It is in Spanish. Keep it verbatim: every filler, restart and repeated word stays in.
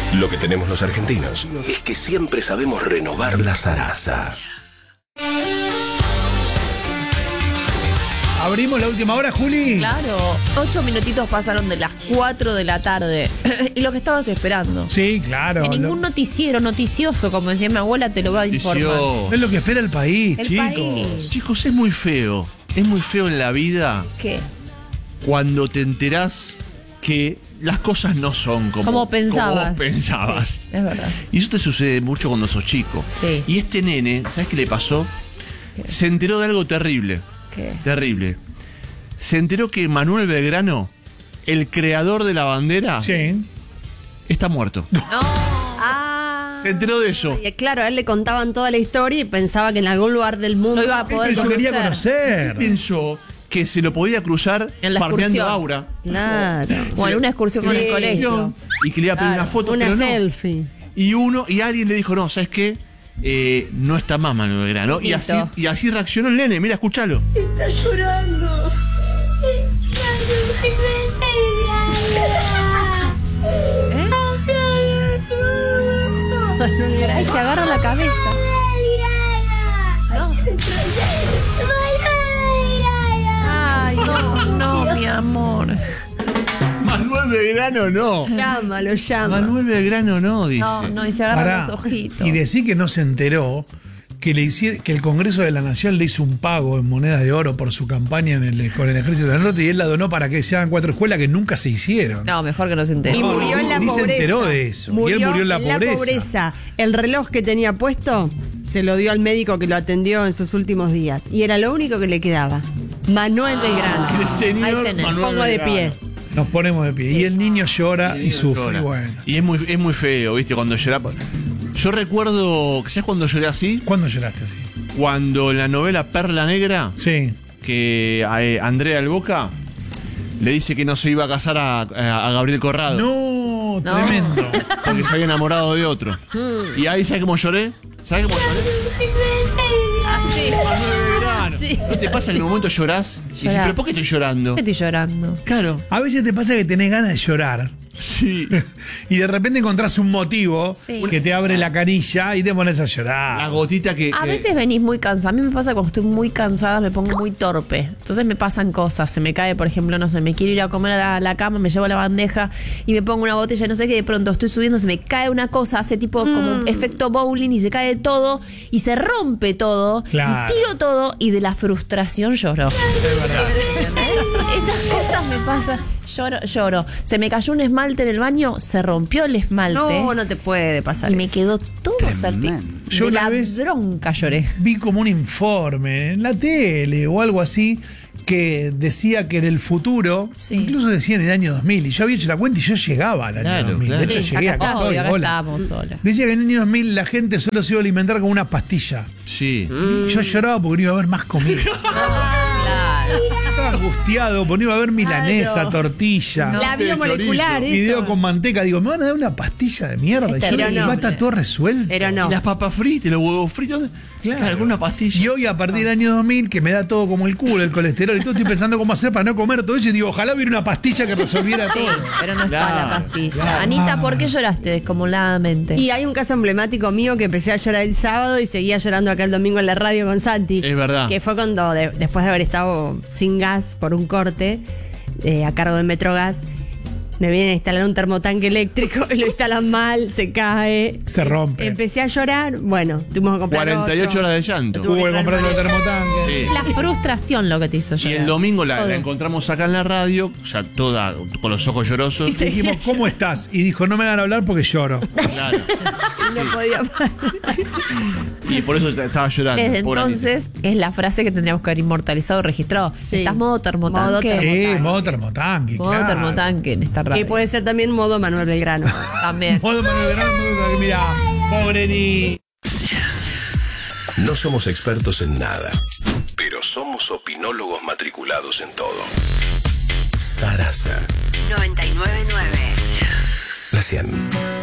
Lo que tenemos los argentinos es que siempre sabemos renovar la zaraza. ¿Abrimos la última hora, Juli? Claro, ocho minutitos pasaron de las cuatro de la tarde. Y lo que estabas esperando. Sí, claro. Que ningún lo... noticiero noticioso, como decía mi abuela, te lo va a informar. Noticioso. Es lo que espera el país, El chicos. país. Chicos, es muy feo. Es muy feo en la vida ¿Qué? cuando te enterás que las cosas no son como, Como pensabas. como vos pensabas. Sí, es verdad. Y eso te sucede mucho cuando sos chico. Sí. Y este nene, ¿sabes qué le pasó? ¿Qué? Se enteró de algo terrible. ¿Qué? Terrible. Se enteró que Manuel Belgrano, el creador de la bandera, Sí. está muerto. No. Ah. Se enteró de eso. Y claro, a él le contaban toda la historia y pensaba que en algún lugar del mundo Lo iba a Él poder pensó que quería conocer. Pensó que se lo podía cruzar En la farmeando excursión. Aura. Claro. O en una excursión con Sí. el colegio. Y que le iba a pedir Claro, una foto, una pero no. selfie. Y uno, y alguien le dijo, no, ¿sabes qué? Eh, no está más Manuel Belgrano. Y así, Listo. y así reaccionó el nene. Mira, escúchalo. Está llorando. ¿Eh? Ay, se agarra la cabeza. No. Ay, no, no, mi amor. Manuel Belgrano no. Llama, lo llama. Manuel Belgrano no, dice. No, no, y se agarra Pará. los ojitos. Y decir que no se enteró que, le hici- que el Congreso de la Nación le hizo un pago en monedas de oro por su campaña en el, con el Ejército del Norte y él la donó para que se hagan cuatro escuelas que nunca se hicieron. No, mejor que no se entere. Y murió en la Ni se pobreza. enteró de eso. Y él murió en la pobreza. El reloj que tenía puesto se lo dio al médico que lo atendió en sus últimos días. Y era lo único que le quedaba. Manuel Belgrano. El señor Ahí tenés. Manuel Pongo de Belgrano. pie. Nos ponemos de pie. Y el niño llora y, Y sufre. llora. Y bueno. Y es muy, es muy feo, ¿viste? Cuando llora. Yo recuerdo, ¿sabes cuando lloré así? ¿Cuándo lloraste así? Cuando en la novela Perla Negra, Sí. que a, eh, Andrea del Boca le dice que no se iba a casar a, a- a Gabriel Corrado. No, No. tremendo. Porque se había enamorado de otro. Y ahí, ¿sabes cómo lloré? ¿Sabes cómo lloré? Así. Manuel Belgrano. Sí. ¿No te pasa que en un momento llorás? Y dices, Llorás. ¿pero por qué estoy llorando? ¿Por qué estoy llorando? Claro. A veces te pasa que tenés ganas de llorar Sí. y de repente encontrás un motivo Sí. que te abre la canilla y te pones a La llorar. gotita que. A que- veces venís muy cansada. A mí me pasa cuando estoy muy cansada, me pongo muy torpe. Entonces me pasan cosas. Se me cae, por ejemplo, no sé, me quiero ir a comer a la, la cama, me llevo la bandeja y me pongo una botella, no sé qué, de pronto estoy subiendo, se me cae una cosa, hace tipo como un efecto bowling y se cae todo y se rompe todo. Claro. Y tiro todo y de la frustración lloro. ¿Entendés? Esas cosas me pasan. Lloro, lloro. Se me cayó un esmalte en el baño, se rompió el esmalte. No, no te puede pasar y me eso. quedó todo certi- Yo de una la vez- bronca lloré. Vi como un informe en la tele o algo así que decía que en el futuro, Sí. incluso decía en el año dos mil, y yo había hecho la cuenta y yo llegaba al año Claro, dos mil. claro. De hecho, Sí, llegué acá, acá. obvio, estoy, acá hola. estábamos sola. Decía que en el año dos mil la gente solo se iba a alimentar con una pastilla. Sí. Y yo lloraba porque no iba a haber más comida. Claro. Estaba angustiado porque no iba a haber milanesa, Claro. tortilla. La biomolecular, eso. Video con manteca, digo, me van a dar una pastilla de mierda. Y yo, terrible. y va a estar todo resuelto. Pero no. Y las papas fritas, los huevos fritos. Claro, con una pastilla. Y hoy, a partir del año dos mil, que me da todo como el culo, el colesterol y todo, estoy pensando cómo hacer para no comer todo eso. Y digo, ojalá hubiera una pastilla que resolviera Sí, todo. pero no está la Claro, pastilla. claro. Anita, ¿por qué lloraste descomunadamente? Y hay un caso emblemático mío que empecé a llorar el sábado y seguía llorando acá el domingo en la radio con Santi. Es verdad. Que fue cuando, de- después de haber estado sin gas por un corte eh, a cargo de Metrogas, me vienen a instalar un termotanque eléctrico y lo instalan mal, se cae. Se rompe. Empecé a llorar, bueno, tuvimos que comprar cuarenta y ocho otro. horas de llanto. Tuve Tuve que comprar los termotanques. Sí. La frustración lo que te hizo Y llorar. el domingo la, Todo. la encontramos acá en la radio, ya toda con los ojos llorosos. Y se- Dijimos, ¿cómo estás? Y dijo, no me hagan hablar porque lloro. Claro. No podía parar. Y por eso estaba llorando. Desde pobre entonces es la frase que tendríamos que haber inmortalizado, registrado. Sí. Estás modo termotanque. Modo termotanque. Sí, modo termotanque. Modo claro. termotanque en esta radio. Que puede ser también modo Manuel Belgrano. También. Modo Manuel Belgrano, modo termotanque. Mirá, pobre ni. No somos expertos en nada, pero somos opinólogos matriculados en todo. Sarasa, noventa y nueve punto nueve. la cien.